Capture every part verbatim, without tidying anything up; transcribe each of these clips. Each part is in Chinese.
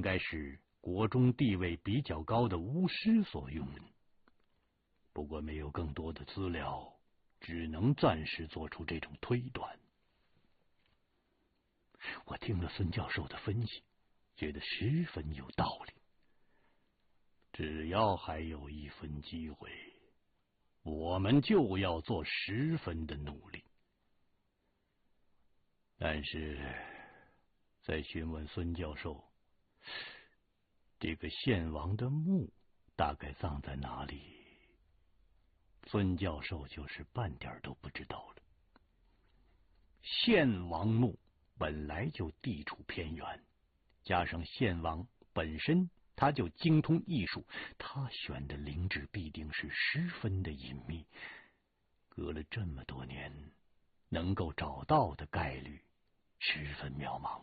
该是国中地位比较高的巫师所用。不过没有更多的资料，只能暂时做出这种推断。我听了孙教授的分析，觉得十分有道理。只要还有一分机会，我们就要做十分的努力。但是在询问孙教授，这个献王的墓大概葬在哪里，孙教授就是半点都不知道了。献王墓本来就地处偏远，加上献王本身他就精通艺术，他选的陵址必定是十分的隐秘，隔了这么多年，能够找到的概率十分渺茫。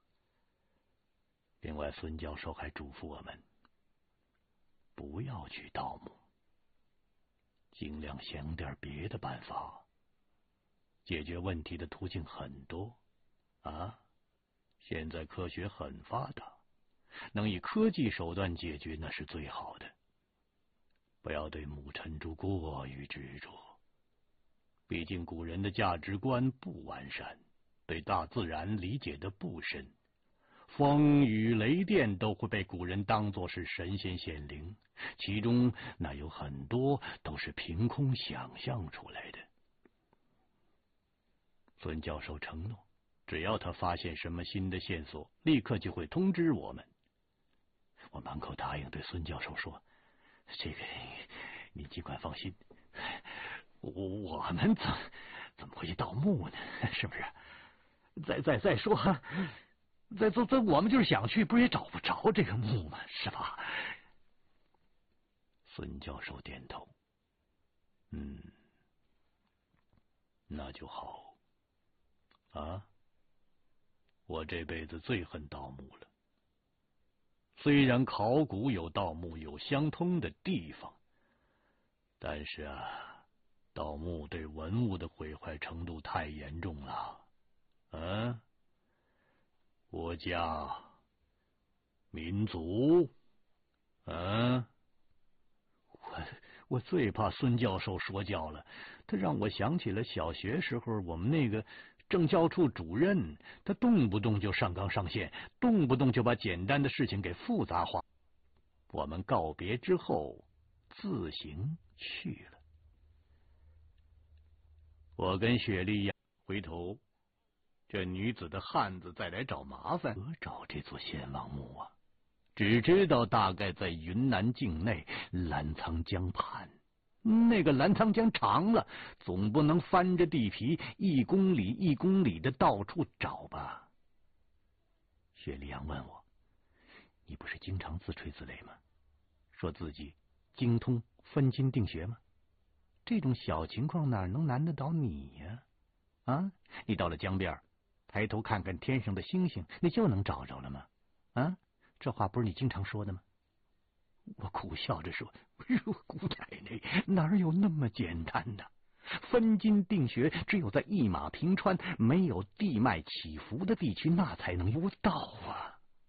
另外，孙教授还嘱咐我们不要去盗墓，尽量想点别的办法。解决问题的途径很多啊，现在科学很发达，能以科技手段解决那是最好的。不要对母尘珠过于执着，毕竟古人的价值观不完善，对大自然理解的不深，风雨雷电都会被古人当作是神仙显灵，其中那有很多都是凭空想象出来的。孙教授承诺，只要他发现什么新的线索，立刻就会通知我们。我满口答应，对孙教授说：“这个你尽管放心，我我们怎怎么会去盗墓呢？是不是？再再再说，再再再，我们就是想去，不是也找不着这个墓吗？是吧？”孙教授点头，嗯，那就好。啊，我这辈子最恨盗墓了。虽然考古有盗墓有相通的地方，但是啊，盗墓对文物的毁坏程度太严重了。啊，国家、民族，啊，我我最怕孙教授说教了，他让我想起了小学时候我们那个政教处主任，他动不动就上纲上线，动不动就把简单的事情给复杂化。我们告别之后，自行去了。我跟雪莉呀，回头这女子的汉子再来找麻烦，何找这座献王墓啊？只知道大概在云南境内澜沧江畔。那个澜沧江长了，总不能翻着地皮一公里一公里的到处找吧？雪莉阳问我：“你不是经常自吹自擂吗？说自己精通分金定穴吗？这种小情况哪能难得倒你呀？啊，你到了江边，抬头看看天上的星星，你就能找着了吗？啊，这话不是你经常说的吗？”我苦笑着说：“姑奶奶，哪有那么简单的？分金定穴，只有在一马平川、没有地脉起伏的地区，那才能有道啊。”